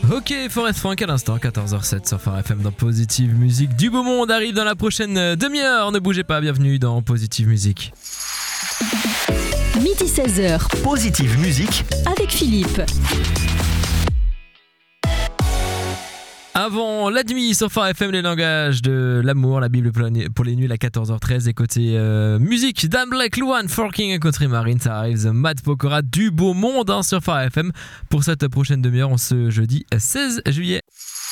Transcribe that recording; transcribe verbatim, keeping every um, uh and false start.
Ok, Forest Funk à l'instant, quatorze heures zéro sept sur Phare F M dans Positive Musique. Du beau monde arrive dans la prochaine demi-heure. Ne bougez pas, bienvenue dans Positive Musique. Midi seize heures. Positive Musique avec Philippe. Avant la demi sur Phare F M, les langages de l'amour, la Bible pour les nuls à quatorze heures treize. Et côté euh, musique, Dan Blake, Luan, Forking et Country Marine, ça arrive. The Mad Pokora, du beau monde hein, sur Phare F M pour cette prochaine demi-heure, on se jeudi seize juillet.